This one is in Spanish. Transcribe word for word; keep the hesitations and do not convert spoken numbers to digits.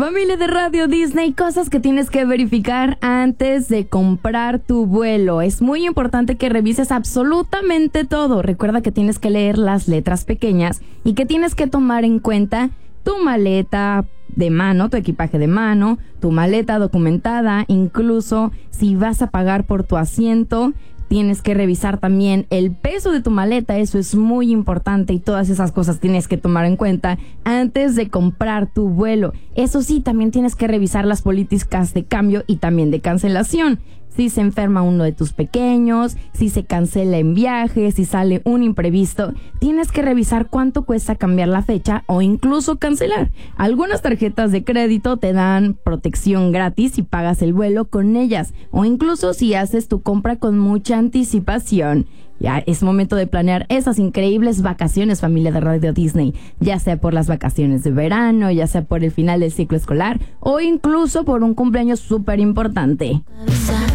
Familia de Radio Disney, cosas que tienes que verificar antes de comprar tu vuelo. Es muy importante que revises absolutamente todo. Recuerda que tienes que leer las letras pequeñas y que tienes que tomar en cuenta tu maleta de mano, tu equipaje de mano, tu maleta documentada, incluso si vas a pagar por tu asiento. Tienes que revisar también el peso de tu maleta, eso es muy importante y todas esas cosas tienes que tomar en cuenta antes de comprar tu vuelo. Eso sí, también tienes que revisar las políticas de cambio y también de cancelación. Si se enferma uno de tus pequeños, si se cancela en viaje, si sale un imprevisto, tienes que revisar cuánto cuesta cambiar la fecha o incluso cancelar. Algunas tarjetas de crédito te dan protección gratis si pagas el vuelo con ellas o incluso si haces tu compra con mucha anticipación. Ya es momento de planear esas increíbles vacaciones, familia de Radio Disney, ya sea por las vacaciones de verano, ya sea por el final del ciclo escolar o incluso por un cumpleaños súper importante.